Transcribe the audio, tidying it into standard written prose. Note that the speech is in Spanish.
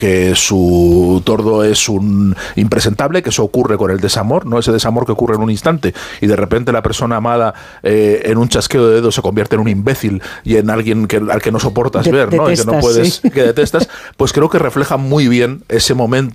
que su tordo es un impresentable, que eso ocurre con el desamor, ¿no? Ese desamor que ocurre en un instante y de repente la persona amada en un chasqueo de dedos se convierte en un imbécil y en alguien al que no soportas ver, ¿no? Y que no puedes, que detestas, pues creo que refleja muy bien ese momento